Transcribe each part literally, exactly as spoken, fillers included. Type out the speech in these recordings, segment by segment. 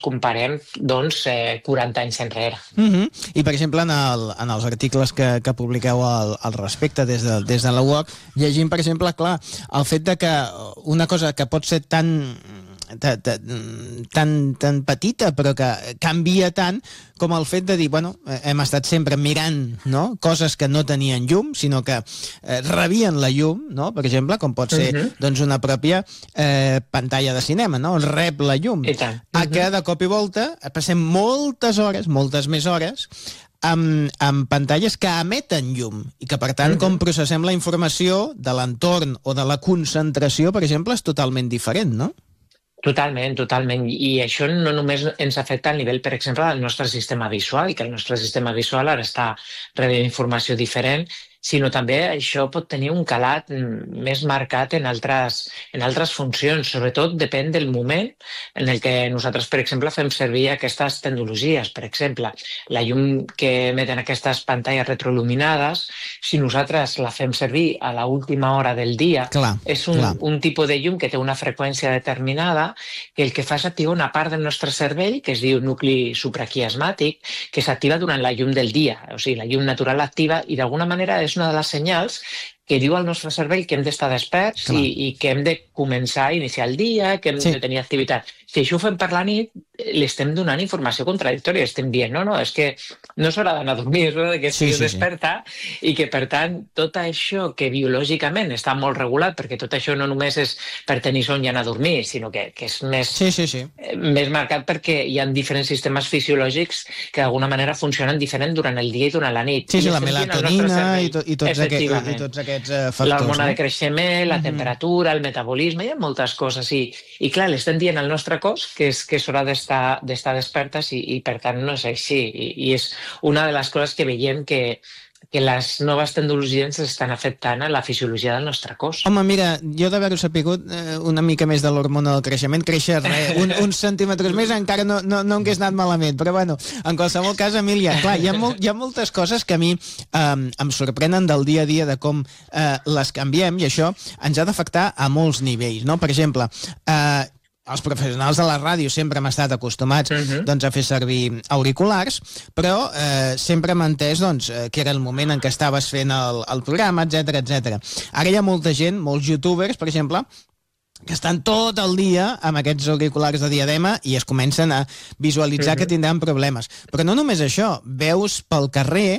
comparem doncs, eh, quaranta anys enrere. Uh-huh. I, per exemple, en, el, en els articles que, que publiqueu al, al respecte des de, des de la U O C, llegim, per exemple, clar, el fet de que una cosa que pot ser tan... tan, tan petita però que canvia tant com el fet de dir, bueno, hem estat sempre mirant, no?, coses que no tenien llum, sinó que eh, rebien la llum, no?, per exemple, com pot ser uh-huh. doncs una pròpia eh, pantalla de cinema, no?, rep la llum. I tant. Uh-huh. A que de cop i volta passem moltes hores, moltes més hores amb, amb pantalles que emeten llum i que, per tant, uh-huh. com processem la informació de l'entorn o de la concentració, per exemple, és totalment diferent, no? Totalment, totalment. I això no només ens afecta al nivell, per exemple, del nostre sistema visual, i que el nostre sistema visual ara està rebent informació diferent, sinó també això pot tenir un calat més marcat en altres, en altres funcions. Sobretot depèn del moment en el que nosaltres, per exemple, fem servir aquestes tecnologies. Per exemple, la llum que emeten aquestes pantalles retroiluminades, si nosaltres la fem servir a l'última hora del dia, clar, és un, un tipus de llum que té una freqüència determinada que el que fa és activar una part del nostre cervell que es diu nucli supraquiasmàtic, que s'activa durant la llum del dia. O sigui, la llum natural activa i d'alguna manera és una de les senyals que diu al nostre cervell que hem d'estar desperts i, i que hem de començar a iniciar el dia, que hem sí. de tenir activitat. Si això ho fem per la nit, li estem donant informació contradictòria. Estem dient, no, no, és que no és hora d'anar a dormir, és hora que estiguis sí, sí, desperta sí. i que, per tant, tot això que biològicament està molt regulat, perquè tot això no només és per tenir son i anar a dormir, sinó que, que és més, sí, sí, sí. més marcat perquè hi ha diferents sistemes fisiològics que d'alguna manera funcionen diferent durant el dia i durant la nit. Sí, sí, la melatonina i, to, i, tots aquest, i tots aquests uh, factors. L'hormona no? de creixement, la mm-hmm. temperatura, el metabolisme, hi ha moltes coses. I, i clar, l'estem dient al nostre cos que és, que és hora d'estar despertes i, i per tant no és així. I, i és una de les coses que veiem que, que les noves tecnologies estan afectant a la fisiologia del nostre cos. Home, mira, jo d'haver-ho sapigut eh, una mica més de l'hormona del creixement, créixer eh, un, uns centímetres més encara no, no, no hagués anat malament, però bueno, en qualsevol cas, Emília, clar, hi ha, molt, hi ha moltes coses que a mi eh, em sorprenen del dia a dia de com eh, les canviem i això ens ha d'afectar a molts nivells, no? Per exemple, eh, els professionals de la ràdio sempre hem estat acostumats uh-huh. doncs, a fer servir auriculars, però eh, sempre hem entès doncs, que era el moment en què estaves fent el, el programa, etcètera, etcètera. Ara hi ha molta gent, molts youtubers, per exemple, que estan tot el dia amb aquests auriculars de diadema i es comencen a visualitzar uh-huh. que tindran problemes. Però no només això, veus pel carrer,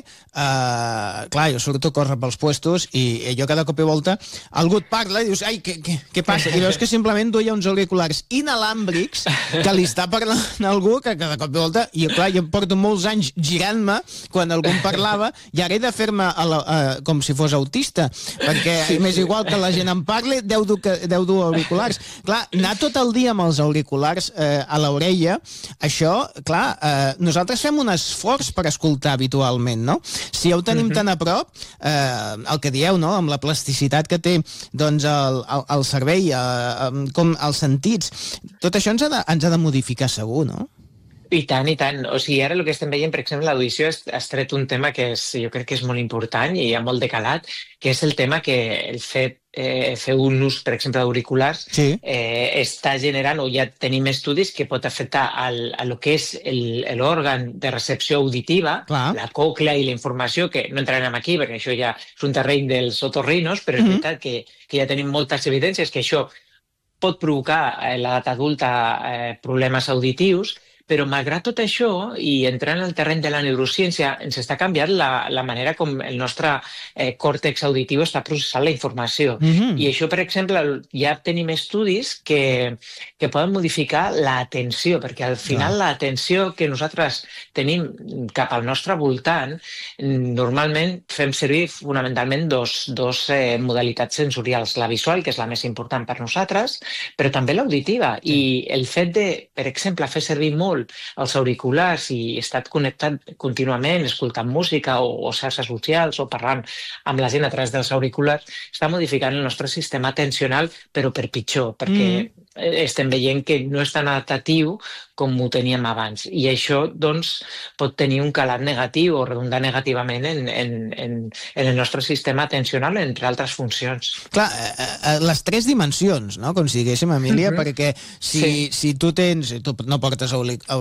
eh, clar, jo surto a córrer pels puestos i, i jo cada cop i volta algú et parla i dius, ai, què, què, què passa? I veus que simplement duia uns auriculars inalàmbrics que li està parlant algú que cada cop i volta, i clar, jo porto molts anys girant-me quan algú em parlava i ara he de fer-me a la, a, com si fos autista, perquè sí, m'és igual que la gent em parli, deu dur, deu dur auriculars. Clar, anar tot el dia amb els auriculars eh, a l'orella, això, clar, eh, nosaltres fem un esforç per escoltar habitualment, no? Si ja ho tenim uh-huh. tan a prop, eh, el que dieu, no?, amb la plasticitat que té doncs, el, el, el cervell, eh, com els sentits, tot això ens ha de, ens ha de modificar segur, no? I tant, i tant. O sigui, ara el que estem veient, per exemple, l'audició has tret un tema que és, jo crec que és molt important i hi ha molt de calat, que és el tema que el fet eh, fer un ús, per exemple, d'auriculars sí. eh, està generant, o ja tenim estudis que pot afectar al, a lo que és l'òrgan de recepció auditiva, Clar. la còclea i la informació, que no entrarem aquí perquè això ja és un terreny dels otorrinos, però és mm-hmm. veritat que, que ja tenim moltes evidències que això pot provocar a l'edat adulta eh, problemes auditius, però malgrat tot això, i entrant al terreny de la neurociència, ens està canviant la, la manera com el nostre eh, còrtex auditiu està processant la informació. Mm-hmm. I això, per exemple, ja tenim estudis que, que poden modificar l'atenció, perquè al final ah. l'atenció que nosaltres tenim cap al nostre voltant, normalment fem servir fonamentalment dos, dos eh, modalitats sensorials, la visual, que és la més important per nosaltres, però també l'auditiva. Sí. I el fet de, per exemple, fer servir molt els auriculars i estat connectat contínuament, escoltant música o, o xarxes socials o parlant amb la gent a través dels auriculars, està modificant el nostre sistema atencional, però per pitjor, perquè mm. estem veient que no és tan adaptatiu com ho teníem abans. I això, doncs, pot tenir un calat negatiu o redundar negativament en, en, en, en el nostre sistema atencional, entre altres funcions. Clar, les tres dimensions, no?, com si diguéssim, Emília, uh-huh. perquè si, sí. si tu tens... Tu no portes